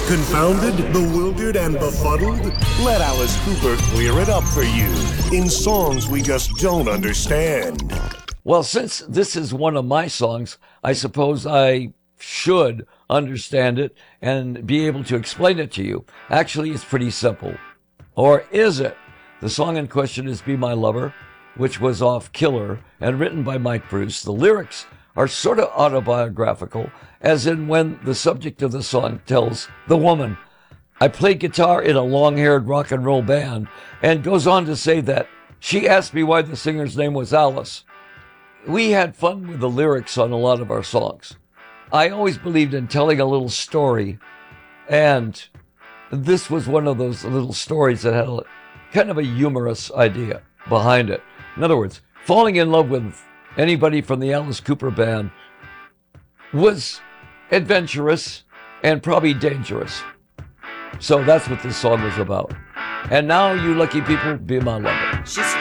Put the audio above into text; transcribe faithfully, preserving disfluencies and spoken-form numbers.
Confounded, bewildered, and befuddled? Let Alice Cooper clear it up for you in songs we just don't understand. Well, since this is one of my songs, I suppose I should understand it and be able to explain it to you. Actually, it's pretty simple. Or is it? The song in question is Be My Lover, which was off Killer and written by Mike Bruce. The lyrics are sort of autobiographical, as in when the subject of the song tells the woman, I played guitar in a long-haired rock and roll band, and goes on to say that she asked me why the singer's name was Alice. We had fun with the lyrics on a lot of our songs. I always believed in telling a little story, and this was one of those little stories that had a, kind of a humorous idea behind it. In other words, falling in love with anybody from the Alice Cooper band was adventurous and probably dangerous. So that's what this song was about. And now, you lucky people, be my lover. She's